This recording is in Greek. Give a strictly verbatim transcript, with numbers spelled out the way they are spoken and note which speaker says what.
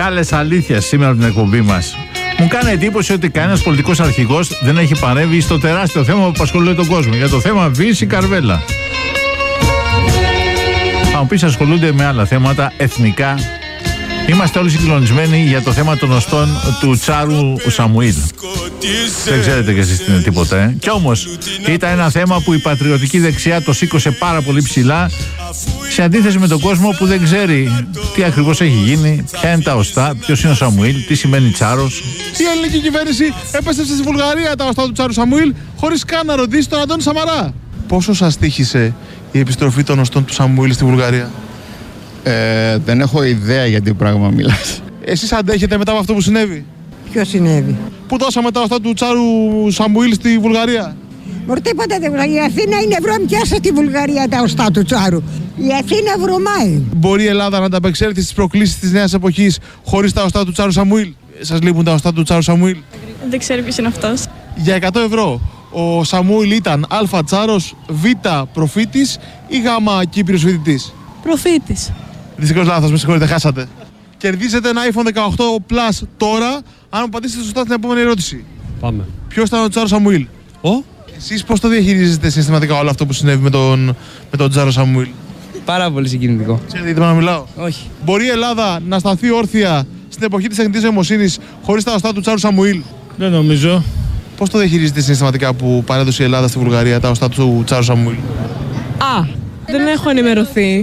Speaker 1: μεγάλες αλήθειες σήμερα από την εκπομπή μας. Μου κάνει εντύπωση ότι κανένας πολιτικός αρχηγός δεν έχει παρέμβει στο τεράστιο θέμα που απασχολεί τον κόσμο. Για το θέμα Βύση Καρβέλα. Θα μου πεις, ασχολούνται με άλλα θέματα εθνικά. Είμαστε όλοι συγκλονισμένοι για το θέμα των οστών του Τσάρου Σαμουήλ. Δεν ξέρετε κι εσείς τι είναι τίποτα, ε. Κι όμως ήταν ένα θέμα που η πατριωτική δεξιά το σήκωσε πάρα πολύ ψηλά, σε αντίθεση με τον κόσμο που δεν ξέρει τι ακριβώς έχει γίνει, ποια είναι τα οστά, ποιος είναι ο Σαμουήλ, τι σημαίνει Τσάρος.
Speaker 2: Η ελληνική κυβέρνηση έπεσε στη Βουλγαρία τα οστά του Τσάρου Σαμουήλ χωρίς καν να ρωτήσει τον Αντώνη Σαμαρά. Πόσο σας τύχησε η επιστροφή των οστών του Σαμουήλ στη Βουλγαρία?
Speaker 3: Ε, δεν έχω ιδέα για τι πράγμα μιλάς.
Speaker 2: Εσείς αντέχετε μετά από αυτό που συνέβη?
Speaker 4: Ποιο συνέβη?
Speaker 2: Που δώσαμε τα οστά του Τσάρου Σαμουήλ στη Βουλγαρία.
Speaker 4: Μωρ, τίποτα δεν βράει. Η Αθήνα είναι βρωμιά στη Βουλγαρία τα οστά του Τσάρου. Η Αθήνα βρωμάει.
Speaker 2: Μπορεί η Ελλάδα να ανταπεξέλθει στις προκλήσεις της νέας εποχής χωρίς τα οστά του Τσάρου Σαμουήλ? Σας λείπουν τα οστά του Τσάρου Σαμουήλ?
Speaker 5: Δεν ξέρω ποιος είναι αυτός.
Speaker 2: Για εκατό ευρώ ο Σαμουήλ ήταν Α Τσάρος, Β προφήτης ή Γ Κύπριος φοιτητής?
Speaker 5: Προφήτης.
Speaker 2: Δυστυχώς λάθος, με συγχωρείτε, χάσατε. Κερδίζετε ένα άιφον δεκαοκτώ Plus τώρα, αν απαντήσετε σωστά στην επόμενη ερώτηση.
Speaker 6: Πάμε.
Speaker 2: Ποιος ήταν ο Τσάρος Σαμουήλ?
Speaker 6: Ο?
Speaker 2: Εσείς πώς το διαχειρίζεστε συστηματικά όλο αυτό που συνέβη με τον, με τον Τσάρο Σαμουήλ?
Speaker 7: Πάρα πολύ συγκινητικό.
Speaker 2: Ξέρετε γιατί να μιλάω?
Speaker 7: Όχι.
Speaker 2: Μπορεί η Ελλάδα να σταθεί όρθια στην εποχή της τεχνητής νοημοσύνης χωρίς τα οστά του Τσάρου Σαμουήλ?
Speaker 6: Δεν νομίζω.
Speaker 2: Πώς το διαχειρίζεστε συστηματικά που παρέδωσε η Ελλάδα στη Βουλγαρία τα οστά του Τσάρου Σαμουήλ?
Speaker 5: Α, δεν έχω ενημερωθεί.